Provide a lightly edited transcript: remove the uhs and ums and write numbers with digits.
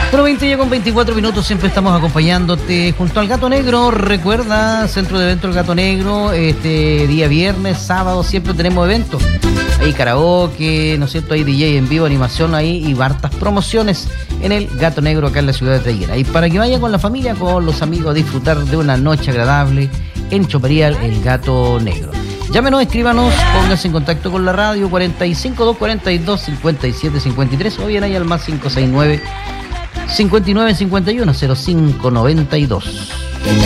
Bueno, 20 ya con 24 minutos, siempre estamos acompañándote junto al Gato Negro. Recuerda, Centro de Eventos El Gato Negro, este día viernes, sábado, siempre tenemos eventos. Hay karaoke, ¿no es cierto? Hay DJ en vivo, animación ahí y hartas promociones en el Gato Negro acá en la ciudad de Traiguera. Y para que vaya con la familia, con los amigos a disfrutar de una noche agradable en Choperial El Gato Negro. Llámenos, escríbanos, pónganse en contacto con la radio 45 242 57 53 o bien ahí al más 569 59 51 05 92.